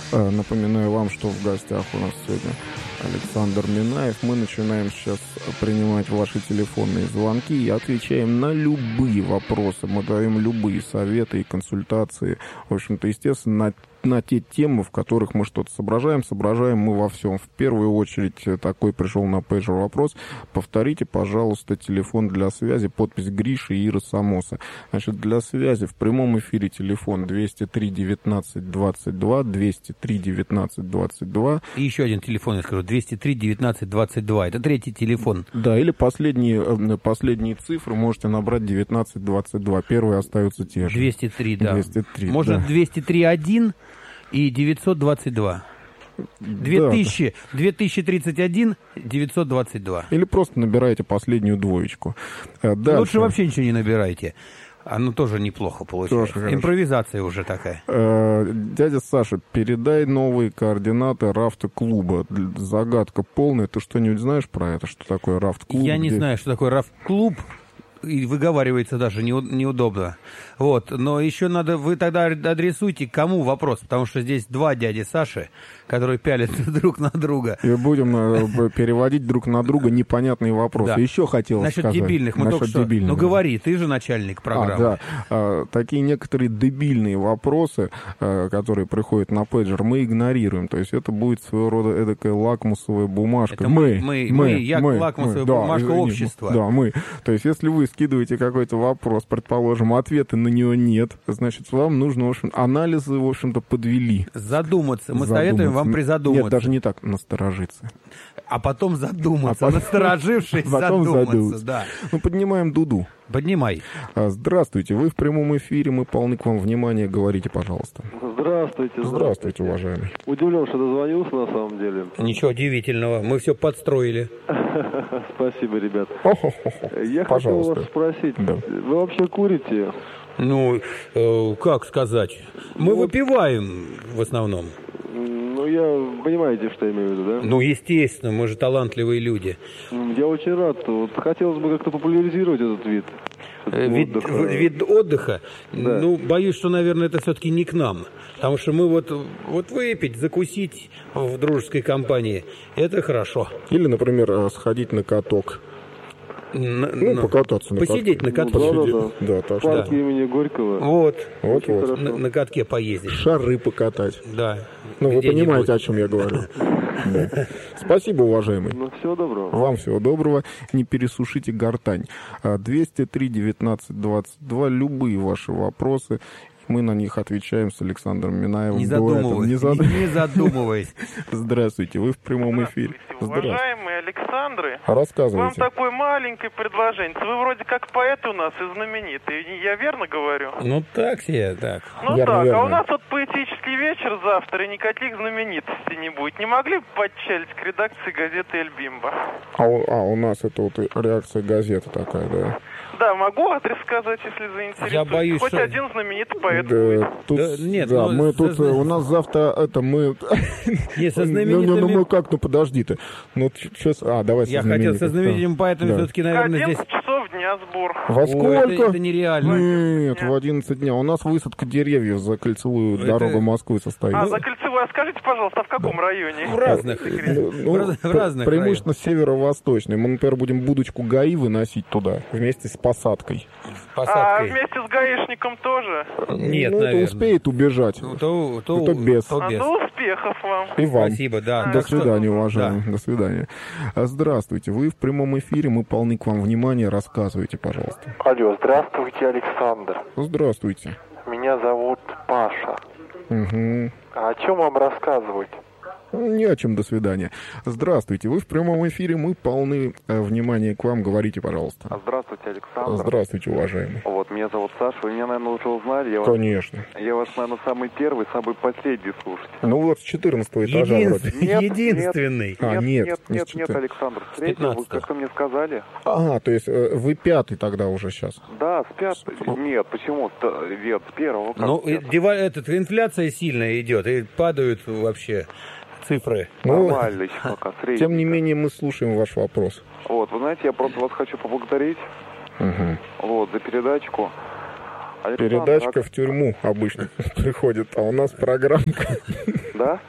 Напоминаю вам, что в гостях у нас сегодня Александр Минаев. Мы начинаем сейчас принимать ваши телефонные звонки и отвечаем на любые вопросы. Мы даем любые советы и консультации. В общем-то, естественно, на те темы, в которых мы что-то соображаем. Соображаем мы во всем. В первую очередь такой пришел на пейджер вопрос. Повторите, пожалуйста, телефон для связи, подпись Гриши и Иры Самоса. Значит, для связи в прямом эфире телефон 203 19 22, 203 19 22. И еще один телефон, я скажу, 203 19 22. Это третий телефон. Да, или последние цифры можете набрать 19 22. Первые остаются те же. 203, да. 203, Может, да. 203 1 и 922. 2031 922. Или просто набираете последнюю двоечку. Дальше. Лучше вообще ничего не набирайте. Оно тоже неплохо получается. Тоже импровизация уже такая. Дядя Саша, передай новые координаты рафт-клуба. Загадка полная. Ты что-нибудь знаешь про это? Что такое рафт-клуб? Я не знаю, что такое рафт-клуб. И выговаривается даже неудобно. Вот. Но еще надо, вы тогда адресуйте кому вопрос, потому что здесь два дяди Саши, которые пялятся друг на друга. И будем переводить друг на друга непонятные вопросы. Да. Еще хотел сказать. Насчет дебильных. Мы только что... Ну, говори, ты же начальник программы. Да. Такие некоторые дебильные вопросы, которые приходят на пейджер, мы игнорируем. То есть это будет своего рода эдакая лакмусовая бумажка. Это лакмусовая бумажка общества. Да, мы. То есть если вы скидываете какой-то вопрос, предположим, ответа на него нет, значит, вам нужно, в общем, анализы, в общем-то, подвели. Задуматься. Мы советуем вам призадуматься. Нет, даже не так, насторожиться. А потом задуматься. Насторожившись, задуматься. Да. Ну, поднимаем дуду. Поднимай. Здравствуйте, вы в прямом эфире, мы полны к вам внимания, говорите, пожалуйста. Здравствуйте. Здравствуйте, уважаемый. Удивлен, что дозвонился на самом деле. Ничего удивительного, мы все подстроили. Спасибо, ребят. Я хотел вас спросить, вы вообще курите? Ну, как сказать, мы выпиваем в основном. Ну, я понимаете, что я имею в виду, да? Ну, естественно, мы же талантливые люди. Я очень рад. Вот хотелось бы как-то популяризировать этот вид. Вид отдыха? Да. Ну, боюсь, что, наверное, это все-таки не к нам. Потому что мы вот выпить, закусить в дружеской компании, это хорошо. Или, например, сходить на каток. Покататься на посидеть катке. На катке. Да, в парке имени Горького. Вот. На катке поездить. Шары покатать. Да. Ну, вы понимаете, о чем я говорю. Да. Спасибо, уважаемый. Ну, всего доброго. Вам всего доброго. Не пересушите гортань. 203 19 22. Любые ваши вопросы. Мы на них отвечаем с Александром Минаевым. Не задумываясь. Здравствуйте, вы в прямом эфире. Уважаемые Александры, рассказывайте. Вам такое маленькое предложение. Вы вроде как поэт у нас и знаменитый. Я верно говорю? Ну так себе, так. Ну верно, так, верно. А у нас вот поэтический вечер завтра, и никаких знаменитостей не будет. Не могли бы подчалить к редакции газеты «Эль Бимбо»? У нас это вот реакция газеты такая, да? Да, могу адрес сказать, если заинтересует. Я боюсь, хоть что... один знаменитый поэт. Нет, мы тут, у нас завтра мы... Нет, со знаменитыми... Ну как, подожди-то. Ну сейчас, давай со Я хотел со знаменитыми поэтами все-таки, наверное, 11 часов дня сбор. Во сколько? Это нереально. Нет, в 11 дня. У нас высадка деревьев за кольцевую дорогу Москвы состоит. За кольцевую. А скажите, пожалуйста, в каком районе? В разных. В разных преимущественно северо-восточный. Мы, например, будем будочку ГАИ выносить туда вместе с посадкой. А вместе с гаишником тоже? Нет, наверное. Это успеет убежать. То без. До успехов вам. И вам. Спасибо, да. До свидания, уважаемый. До свидания. Здравствуйте. Вы в прямом эфире. Мы полны к вам внимания. Рассказывайте, пожалуйста. Алло, здравствуйте, Александр. Здравствуйте. Меня зовут Паша. Угу. А о чем вам рассказывать? Ни о чем, до свидания. Здравствуйте, вы в прямом эфире, мы полны внимания к вам, говорите, пожалуйста. Здравствуйте, Александр. Здравствуйте, уважаемый. Вот, меня зовут Саша, вы меня, наверное, уже узнали. Конечно. Я вас, наверное, самый первый, самый последний слушатель. Ну вот, с 14-го этажа вроде. Единственный. Нет, Александр, с 3-го, вы как-то мне сказали. То есть вы 5-й тогда уже сейчас? Да, с 5-го. Нет, почему? Нет, с 1-го. Ну, инфляция сильная идет, и падают вообще цифры. Нормально еще пока, средний. Тем не менее, мы слушаем ваш вопрос. Вот, вы знаете, я просто вас хочу поблагодарить. Угу. Вот, за передачку. Передачка в тюрьму обычно приходит, а у нас программка. Да?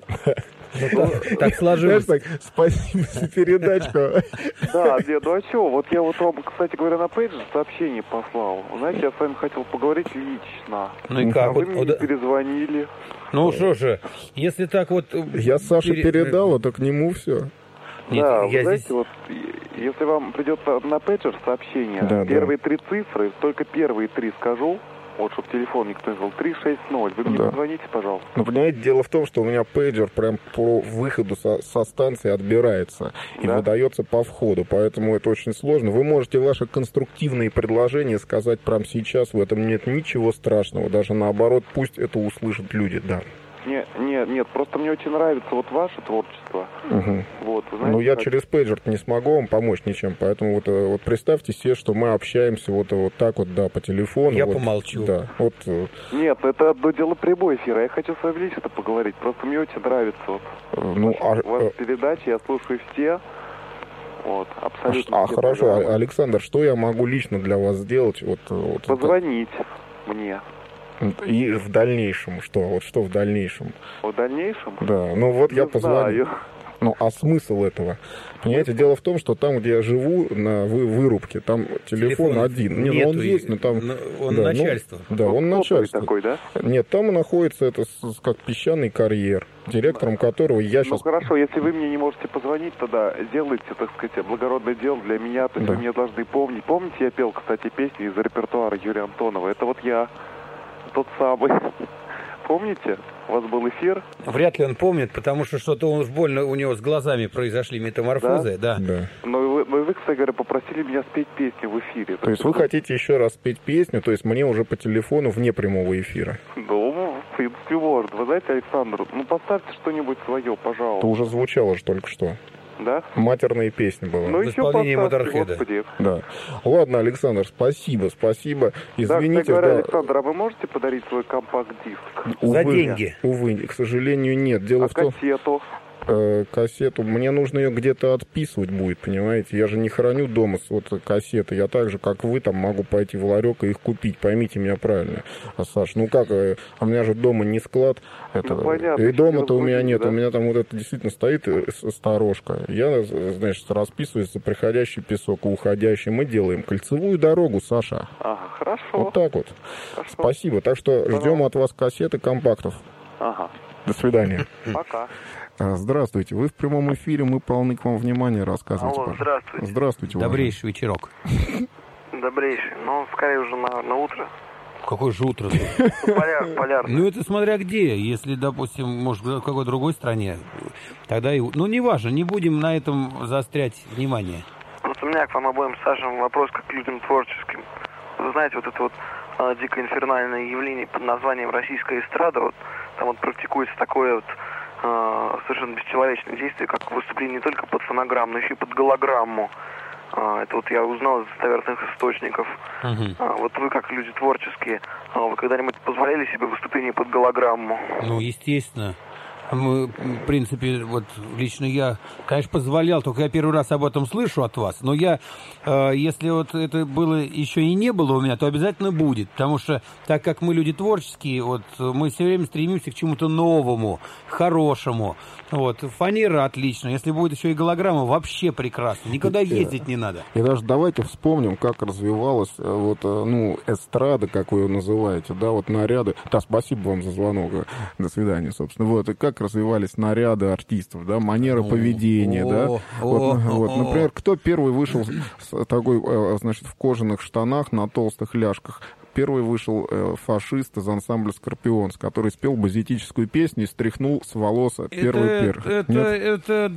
Так сложилось. Спасибо за передачку. Да, нет, ну а что? Вот я вот вам, кстати говоря, на пейджер сообщение послал. Знаете, я с вами хотел поговорить лично. Ну и как? А вы мне не перезвонили. Ну что же, если так вот... Я Саше передал, это к нему все. Нет, да, вы знаете, здесь... вот если вам придет на пейджер сообщение, да, первые 3 цифры, только первые 3 скажу, вот, чтобы телефон никто не знал, 360, вы мне позвоните, пожалуйста. Ну, понимаете, дело в том, что у меня пейджер прям по выходу со станции отбирается и выдается по входу, поэтому это очень сложно. Вы можете ваши конструктивные предложения сказать прямо сейчас, в этом нет ничего страшного, даже наоборот, пусть это услышат люди, да. Нет, просто мне очень нравится вот ваше творчество. Угу. Вот, знаете, ну, я через пейджер не смогу вам помочь ничем, поэтому вот представьте себе, что мы общаемся вот так вот, да, по телефону. Я вот, помолчу. Да, вот. Нет, это одно дело прямой эфир, я хочу с вами лично поговорить, просто мне очень нравится вот. У вас передачи, я слушаю все. Вот, абсолютно. Хорошо, Александр, что я могу лично для вас сделать? Позвонить мне. И в дальнейшем что? Вот что в дальнейшем? В дальнейшем? Да, ну вот я позвоню. Ну, а смысл этого? Понимаете, дело в том, что там, где я живу, на вырубке, там телефон один. Нет, ну, он есть, но там... Он начальство. Он начальство. Такой, да? Нет, там находится это как песчаный карьер, директором которого я сейчас... Ну, хорошо, если вы мне не можете позвонить, тогда сделайте, так сказать, благородное дело для меня, то есть вы меня должны помнить. Помните, я пел, кстати, песни из репертуара Юрия Антонова? Это вот я, тот самый. Помните? У вас был эфир? Вряд ли он помнит, потому что что-то уж больно у него с глазами произошли метаморфозы. Да. Но вы, кстати говоря, попросили меня спеть песню в эфире. То есть вы хотите еще раз спеть песню, то есть мне уже по телефону вне прямого эфира? Ну, в принципе, может. Вы знаете, Александр, поставьте что-нибудь свое, пожалуйста. Это уже звучало же только что. Да? Матерные песни была. Ну, в исполнении Моторхеда. Да. Ладно, Александр, спасибо. Извините. Да, Александр, а вы можете подарить свой компакт-диск? За деньги? Увы, к сожалению, нет. Дело в том... кассету? Кассету, мне нужно ее где-то отписывать будет, понимаете? Я же не храню дома кассеты. Я так же, как вы, там могу пойти в ларек и их купить. Поймите меня правильно. Саш, ну как, у меня же дома не склад. Понятно. И дома-то у меня нет. Да? У меня там вот это действительно стоит сторожка. Я, значит, расписываюсь за приходящий песок и уходящий. Мы делаем кольцевую дорогу, Саша. Ага, хорошо. Вот так вот. Хорошо. Спасибо. Так что ждем от вас кассеты, компактов. Ага. До свидания. Пока. Здравствуйте. Вы в прямом эфире, мы полны к вам внимания. Рассказывайте. Алло, здравствуйте. Здравствуйте. Добрейший вечерок. Добрейший. Ну, скорее уже на утро. Какое же утро? Полярный. Ну, это смотря где. Если, допустим, может, в какой другой стране, тогда и... Ну, неважно, не будем на этом заострять внимание. Вот у меня к вам обоим, Саша, вопрос как к людям творческим. Вы знаете, вот это вот дико инфернальное явление под названием российская эстрада, вот там вот практикуется такое вот совершенно бесчеловечное действие, как выступление не только под фонограмму, но еще и под голограмму. Это вот я узнал из достоверных источников. Вот вы, как люди творческие, вы когда-нибудь позволяли себе выступление под голограмму? Ну, естественно. Мы, в принципе, вот лично я, конечно, позволял, только я первый раз об этом слышу от вас, но я, если вот это было еще и не было у меня, то обязательно будет, потому что, так как мы люди творческие, вот, мы все время стремимся к чему-то новому, хорошему, вот, фанера отлично, если будет еще и голограмма, вообще прекрасно, никуда ездить не надо. И даже давайте вспомним, как развивалась вот, ну, эстрада, как вы ее называете, да, вот наряды, да, спасибо вам за звонок, до свидания, собственно, вот, и как развивались наряды артистов, да, манера поведения, да. Вот, например, кто первый вышел с такой, значит, в кожаных штанах на толстых ляжках? Первый вышел фашист из ансамбля «Скорпионс», который спел базетическую песню и стряхнул с волос первый перх. Это,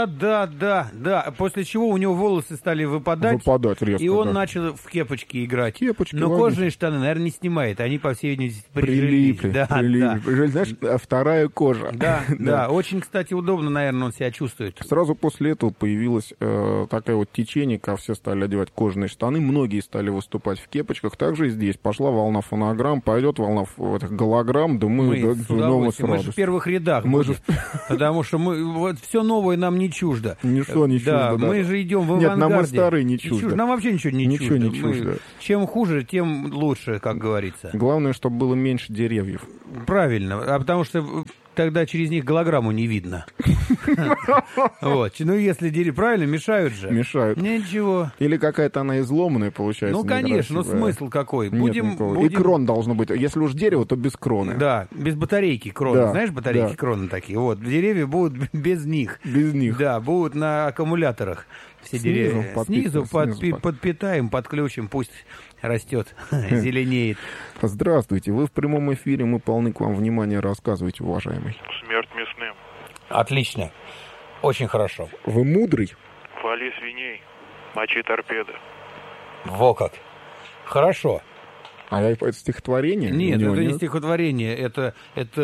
да. После чего у него волосы стали выпадать резко, и он начал в кепочке играть. Но ловить. Кожаные штаны, наверное, не снимает. Они, по всей видимости, прилипли. Да. Знаешь, вторая кожа. Да. Очень, кстати, удобно, наверное, он себя чувствует. Сразу после этого появилось такое вот течение, когда все стали одевать кожаные штаны, многие стали выступать в кепочках. Также и здесь, пошла волна фонограмм, пойдет волна этих голограмм, да мы с удовольствием. Мы же в первых рядах будем, потому что вот все новое нам не чуждо. Ничто не чуждо. Да, мы же идем в авангарде. Нет, нам и старые не чуждо. Нам вообще ничего не чуждо. Ничего не чуждо. Чем хуже, тем лучше, как говорится. Главное, чтобы было меньше деревьев. Правильно, потому что тогда через них голограмму не видно. Вот. Ну, если правильно, мешают же. Мешают. Ничего. Или какая-то она изломанная, получается. Ну, конечно, но смысл какой? Будем... И крон должно быть. Если уж дерево, то без кроны. Да, без батарейки кроны. Да, знаешь, батарейки кроны такие? Вот, деревья будут без них. Без них. Да, будут на аккумуляторах все деревья. Снизу подпитаем, подключим, пусть растет, зеленеет. Здравствуйте, вы в прямом эфире, мы полны к вам внимания, рассказывайте, уважаемый. Смерть мясным. Отлично, очень хорошо. Вы мудрый? Вали свиней, мочи торпеды. Во как, хорошо. А это стихотворение? Нет, это не стихотворение, это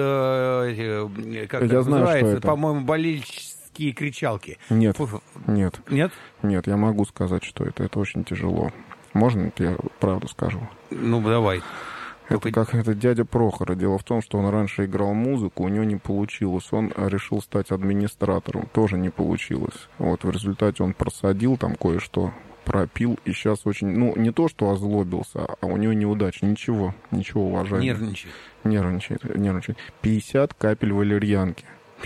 как это называется, по-моему, болельческие кричалки. Нет, нет. Нет? Нет, я могу сказать, что это очень тяжело. Можно я правду скажу? Ну, давай. Это как этот дядя Прохора. Дело в том, что он раньше играл музыку, у него не получилось. Он решил стать администратором, тоже не получилось. Вот, в результате он просадил там кое-что, пропил, и сейчас очень, не то, что озлобился, а у него неудача. Ничего, уважаемый. Нервничает. 50 капель валерьянки.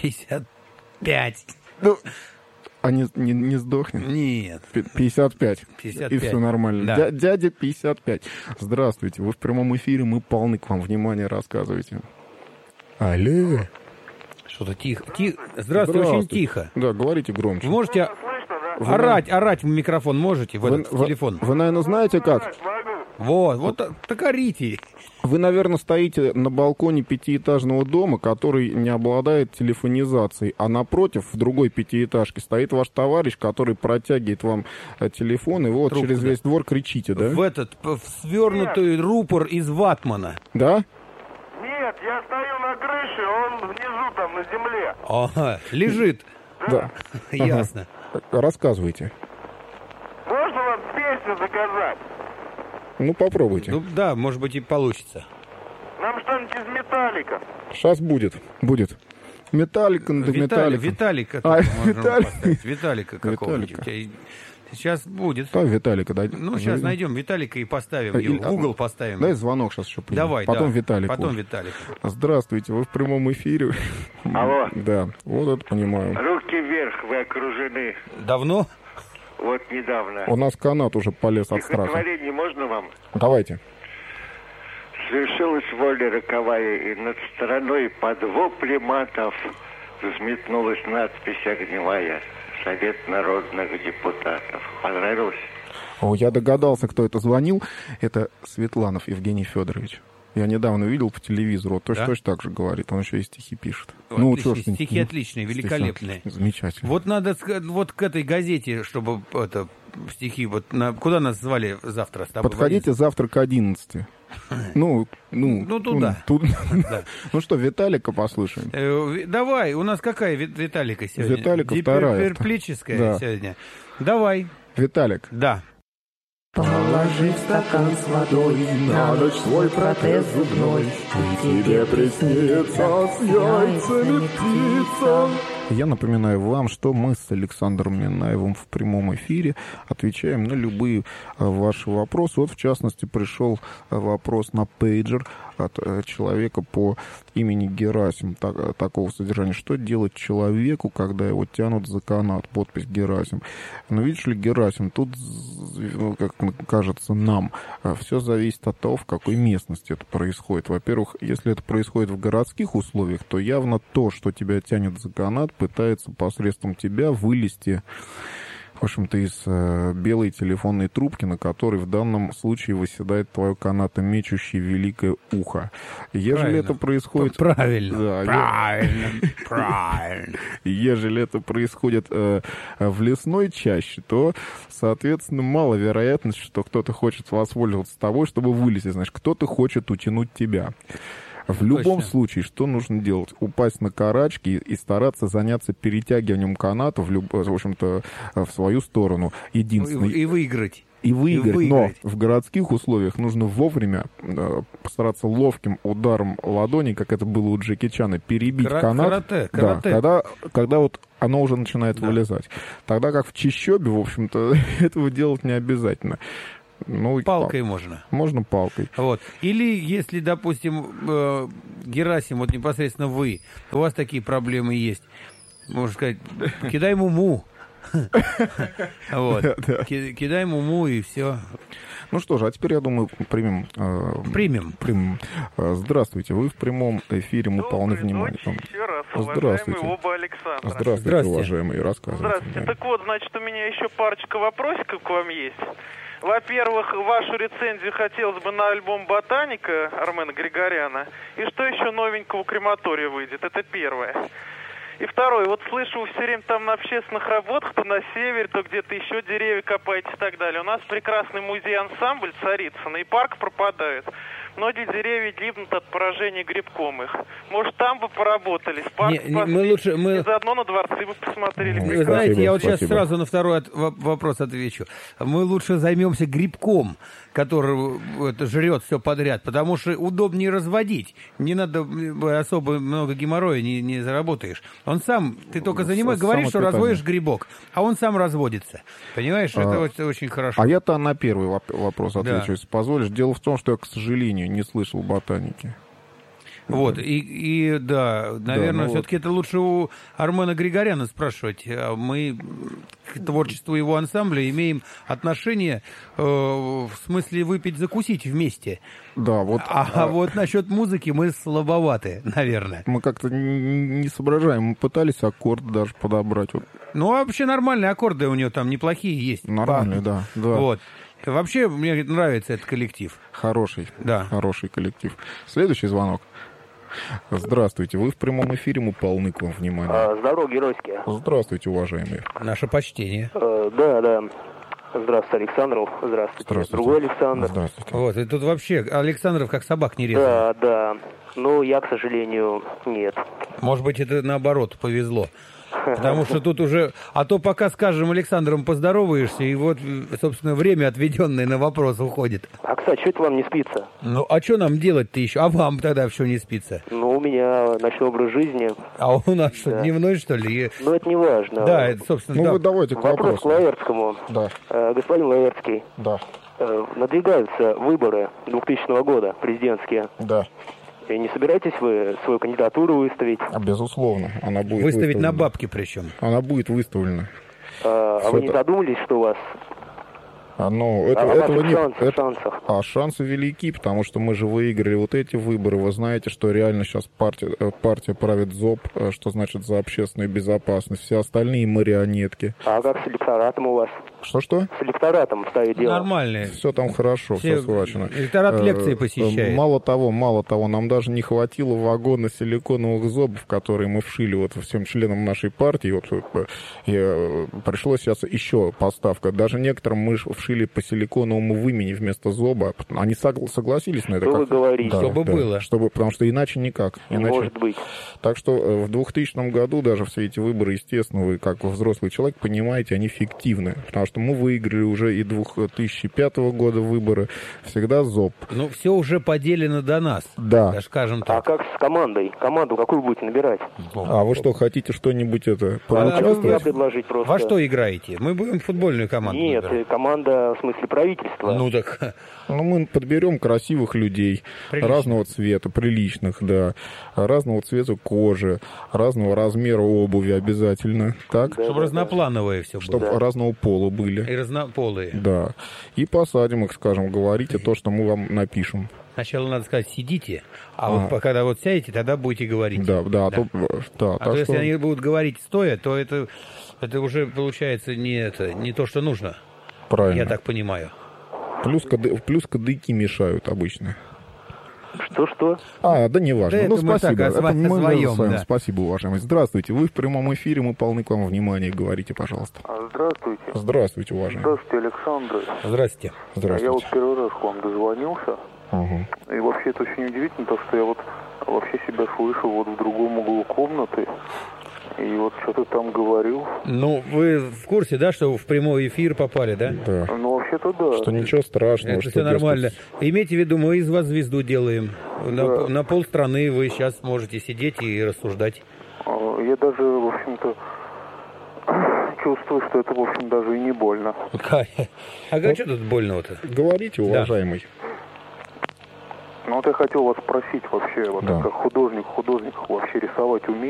55. Ну, а не сдохнет? Нет. 55. И все нормально. Да. Дядя 55. Здравствуйте, вы в прямом эфире, мы полны к вам внимания, рассказывайте. Алло. Что-то тихо. Здравствуйте, очень тихо. Да, говорите громче. Вы можете орать в микрофон можете, в этот телефон? Вы, наверное, знаете как? Вот так орите. Вы, наверное, стоите на балконе пятиэтажного дома, который не обладает телефонизацией, а напротив, в другой пятиэтажке, стоит ваш товарищ, который протягивает вам телефон, и вы вот через весь двор кричите, да? В свернутый рупор из ватмана. Да? Нет, я стою на крыше, он внизу там на земле. Ага, лежит. Да. Ясно. Рассказывайте. Можно вам песню заказать? Ну, попробуйте. Ну, да, может быть, и получится. Нам что-нибудь из Металлика. Сейчас будет. Металлика. Виталика. Виталика какого-нибудь. Сейчас будет. Там Виталика, да? Ну, сейчас найдем Виталика и поставим его. В угол поставим. Дай звонок сейчас еще. Давай, потом да. Виталик. Потом Виталик. Здравствуйте, вы в прямом эфире. Алло. Да, вот это понимаю. Руки вверх, вы окружены. Давно? Вот недавно. У нас канат уже полез от страха. Стихотворение можно вам? Давайте. Свершилась воля роковая, и над страной под вопли матов взметнулась надпись огневая: Совет народных депутатов. Понравилось? О, я догадался, кто это звонил. Это Светланов Евгений Федорович. Я недавно видел по телевизору, вот точно так же говорит. Он еще и стихи пишет. Стихи отличные, великолепные. Замечательно. Вот надо к этой газете, чтобы стихи, куда нас звали завтра с тобой? Подходите завтра к 11. Туда. Ну что, Виталика послушаем. Давай, у нас какая Виталика сегодня? Виталика вторая. Перплическая сегодня. Давай. Виталик. Да. Положи в стакан с водой на ночь свой протез зубной, и тебе приснится с яйцами птица. Я напоминаю вам, что мы с Александром Минаевым в прямом эфире отвечаем на любые ваши вопросы. Вот, в частности, пришел вопрос на пейджер от человека по имени Герасим, такого содержания. Что делать человеку, когда его тянут за канат? Подпись Герасим. Но видишь ли, Герасим, тут, как кажется нам, все зависит от того, в какой местности это происходит. Во-первых, если это происходит в городских условиях, то явно то, что тебя тянет за канат, пытается посредством тебя вылезти, в общем-то, из белой телефонной трубки, на которой в данном случае выседает твое канатомечущее великое ухо. Ежели это происходит... Правильно. Ежели это происходит в лесной чаще, то, соответственно, мало вероятность, что кто-то хочет воспользоваться тобой, чтобы вылезти. Знаешь, кто-то хочет утянуть тебя. В любом случае, что нужно делать? Упасть на карачки и стараться заняться перетягиванием каната, в общем-то, в свою сторону. Единственное... И выиграть. и выиграть. Но выиграть. в городских условиях нужно вовремя постараться ловким ударом ладони, как это было у Джеки Чана, перебить канат. Карате. Да, когда вот оно уже начинает вылезать. Тогда как в чащобе, в общем-то, этого делать не обязательно. Ну, Палкой можно. Можно палкой. Вот. Или если, допустим, Герасим, вот непосредственно вы, у вас такие проблемы есть, можно сказать, кидай муму. Вот. Кидай муму и все. Ну что же, а теперь, я думаю, примем. Здравствуйте, вы в прямом эфире, мы полны внимания. Еще раз, Здравствуйте. уважаемый оба Александра. Здравствуйте, уважаемые, рассказывайте. Здравствуйте. Так вот, значит, у меня еще парочка вопросиков к вам есть. Во-первых, вашу рецензию хотелось бы на альбом «Ботаника» Армена Григоряна. И что еще новенького у Крематория выйдет? Это первое. И второе, вот слышу, вы все время там на общественных работах, то на севере, то где-то еще деревья копаете и так далее. У нас прекрасный музей-ансамбль Царицына, и парк пропадает. Многие деревья гибнут от поражения грибком их. Может, там бы поработали, и заодно на дворцы бы посмотрели. Вы знаете, я вот сейчас сразу на второй вопрос отвечу. Мы лучше займемся грибком, который жрет все подряд, потому что удобнее разводить. Не надо особо много геморроя, не заработаешь. Он сам, ты только говоришь, что разводишь грибок, а он сам разводится. Понимаешь, это очень хорошо. А я-то на первый вопрос отвечу, если позволишь. Дело в том, что я, к сожалению, не слышал ботаники. Вот, и да, наверное, все-таки это лучше у Армена Григоряна спрашивать. Мы к творчеству его ансамбля имеем отношение в смысле выпить-закусить вместе. Да, вот. А вот насчет музыки мы слабоваты, наверное. Мы как-то не соображаем. Мы пытались аккорд даже подобрать. Вот. Ну, вообще нормальные аккорды у него там неплохие есть. Нормальные, да. Вот. Вообще, мне нравится этот коллектив. Хороший. Да. Хороший коллектив. Следующий звонок. Здравствуйте, вы в прямом эфире, мы полны к вам внимания. Здорово, геройские. Здравствуйте, уважаемые. Наше почтение. Да. Здравствуйте, Александров. Здравствуйте. Другой Александр. Здравствуйте. Вот, и тут вообще Александров как собак не резал. Да. Ну, я, к сожалению, нет. Может быть, это наоборот, повезло. Потому что тут уже... А то пока с каждым Александром поздороваешься, и вот, собственно, время, отведенное на вопрос, уходит. А, кстати, что это вам не спится? Ну, а что нам делать-то еще? А вам тогда все не спится? Ну, у меня ночной образ жизни. А у нас что, дневной, что ли? Ну, это не важно. Да, это, собственно... Ну, да. вы давайте к вопрос вопросу. к Лаэртскому. Да. Господин Лаэртский. Да. Надвигаются выборы 2000 года, президентские. Да. И не собираетесь вы свою кандидатуру выставить? Безусловно, она будет выставить выставлена. на бабки причем. Она будет выставлена. А вы не задумались, что у вас... Этого нет. Шансах. А шансы велики, потому что мы же выиграли вот эти выборы. Вы знаете, что реально сейчас партия правит ЗОП, что значит за общественную безопасность. Все остальные марионетки. А как с электоратом у вас? Что? С электоратом стоит дело. Нормальные. Все там хорошо, все схвачено. Электорат лекции посещает. Мало того, нам даже не хватило вагона силиконовых зобов, которые мы вшили вот всем членам нашей партии. Вот, пришлось сейчас еще поставка. Даже некоторым мы вшили по силиконовому вымени вместо зоба. Они согласились на это. Что вы говорите? Да, чтобы было. Потому что иначе никак. Не может быть. Так что в 2000 году даже все эти выборы, естественно, вы как взрослый человек понимаете, они фиктивны. Потому что мы выиграли уже и 2005 года выборы. Всегда ЗОП. Ну, все уже поделено до нас. Да. Скажем так. А как с командой? Команду какую будете набирать? А вы что, хотите что-нибудь Я поучаствовать? предложить просто. Во что играете? Мы будем футбольную команду Нет, набирать. команда в смысле правительства. Ну так... Мы подберем красивых людей, разного цвета, приличных, да, разного цвета кожи, разного размера обуви обязательно, так? Чтобы разноплановые все было. Чтобы разного пола были. И разнополые. Да. И посадим их, скажем, говорите то, что мы вам напишем. Сначала надо сказать, сидите, вот когда вот сядете, тогда будете говорить. Да. А то если они будут говорить стоя, то это уже получается не то, что нужно. Правильно. Я так понимаю. Плюс кадыки мешают обычно. Что? Да не важно. Да Спасибо. Своем, да. Спасибо, уважаемый. Здравствуйте. Вы в прямом эфире, мы полны к вам внимания. Говорите, пожалуйста. Здравствуйте. Здравствуйте, уважаемый. Здравствуйте, Александр. Здрасте. Я вот первый раз к вам дозвонился. И вообще это очень удивительно, потому что я вот вообще себя слышу вот в другом углу комнаты. И вот что-то там говорил. Ну, вы в курсе, да, что в прямой эфир попали, да? Да. Ну, вообще-то да. Что ничего страшного. Это что, все нормально. дескать, Имейте в виду, мы из вас звезду делаем. Да. На полстраны вы сейчас можете сидеть и рассуждать. Я даже, в общем-то, чувствую, что это, в общем, даже и не больно. Ага, что тут больного-то? Говорите, уважаемый. Ну, вот я хотел вас спросить вообще, вот Да. как художник вообще рисовать умеет?